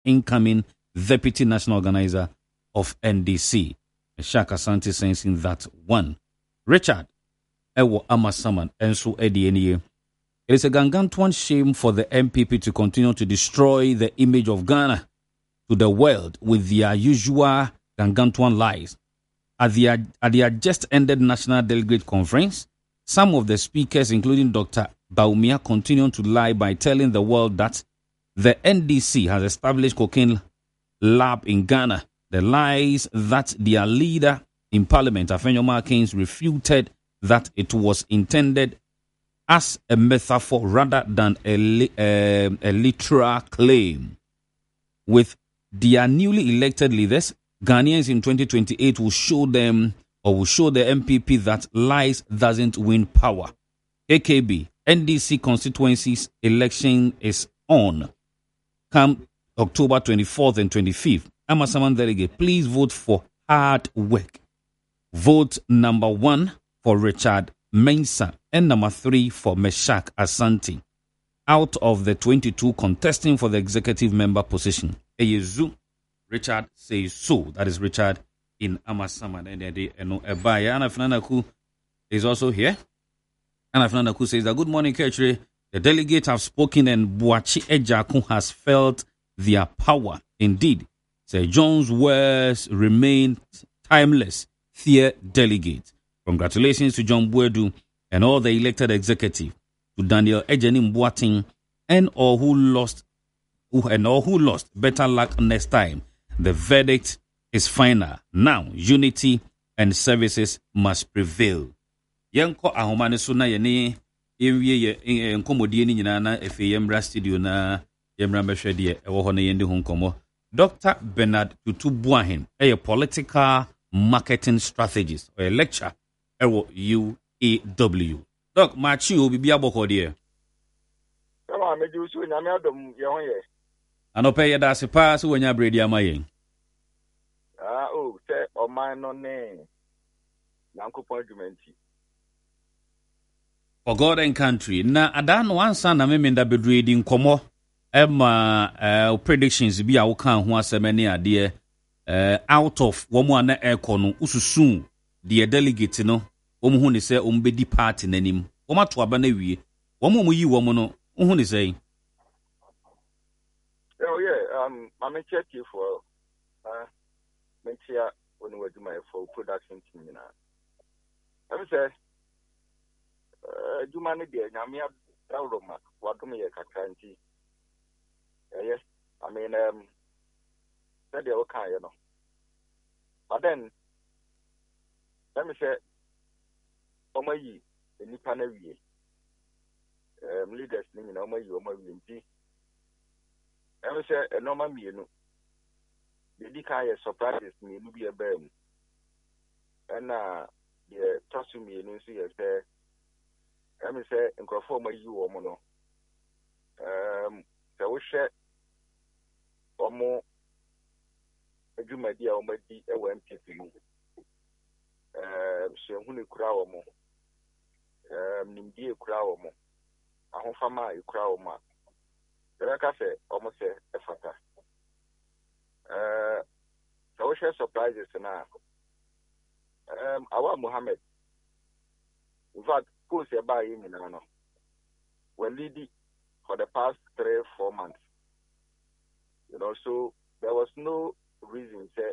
incoming Deputy National Organizer of NDC. Meshak Asante sensing that one. Richard Ewo Amasaman Enso Edienie. It is a gargantuan shame for the MPP to continue to destroy the image of Ghana to the world with their usual gargantuan lies. At the just ended National Delegate Conference, some of the speakers, including Dr. Baumia, continue to lie by telling the world that the NDC has established cocaine lab in Ghana. The lies that their leader in Parliament, Afenyo Markins, refuted that it was intended as a metaphor rather than a literal claim. With their newly elected leaders, Ghanaians in 2028 will show them or will show the MPP that lies doesn't win power. AKB, NDC constituencies election is on. Come October 24th and 25th. Amasaman delegate, please vote for hard work. Vote number 1 for Richard Mensah and number 3 for Meshak Asante. Out of the 22 contesting for the executive member position, Eyezu Richard says so. That is Richard in Amasaman. And Anna Fnanaku is also here. Anna Fnanaku says that good morning, Ketri. The delegates have spoken and Boachi Ejaku has felt their power. Indeed, Sir John's words remain timeless. Dear delegate, congratulations to John Buedu and all the elected executive, to Daniel Ejenim Boating and all who lost. Better luck next time. The verdict is final. Now, unity and services must prevail. Yanko ahomane so na yene enwie ye nkomodie ni nyina na efeyemra studio na yemra mehwede ewo ho na yende ho nkomo. Dr. Bernard Tutu Buahin, a political marketing strategist, or a lecturer at UAW. Doc, Machi will be able to hear. I know pay that's a pass when you're Brady am I. Say, or mine no name. Nanko argument. For God and country. Now, I don't want son of me that be reading Como. Predictions be our can who are many idea out of one aircon ususun the delegate no who say umbedi party nanim Oma to abanewi woman you woman who say oh yeah I'm check you for mentia when we do my full production team now I say do man there nyamia Roma what do me kakranti. Yes, I mean, said they okay, you know. But then, let me say, Omayi, the Nipanawi, leaders, you know, Omayi, let me say, a normal me, you know, the Dikaya surprises me, to be a bear. And, the toss me, you know, see, let me say, and conform you, Omono. So we share more Jumadia or Madi MPP. So who crowd more Nimdi crowd more. I hope Fama you crowd more. Like I say, almost a fata. So we share surprises now. Our Muhammad. In fact, who's about him in Anno? We're leading for the past 3-4 months. You know, so there was no reason that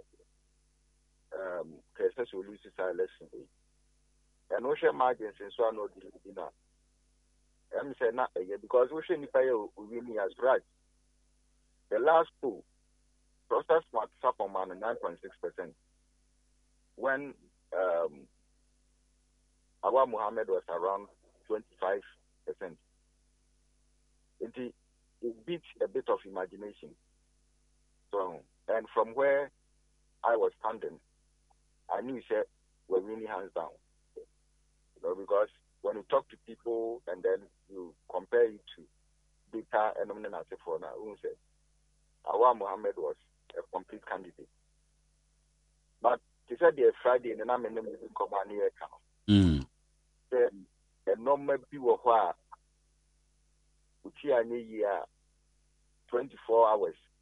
KSS will lose this election. And no share margins and so on, no dinner. I'm saying not again because we shouldn't pay really as right. The last poll, Process Smart Supplement 9.6%. When Awa Muhammad was around 25%. It beats a bit of imagination. So, and from where I was standing, I knew that we're really hands down. You know, because when you talk to people and then you compare it to data and for now, Awa Muhammad was a complete candidate. But he said the Friday and I'm in the company account. Then the normal people who are 24 hours